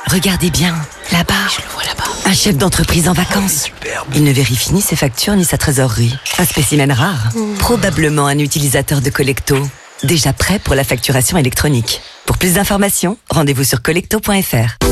Regardez bien, là-bas. Je le vois là-bas. Un chef d'entreprise en vacances. Superbe. Il ne vérifie ni ses factures ni sa trésorerie. Un spécimen rare. Probablement un utilisateur de Collecto. Déjà prêt pour la facturation électronique. Pour plus d'informations, rendez-vous sur collecto.fr.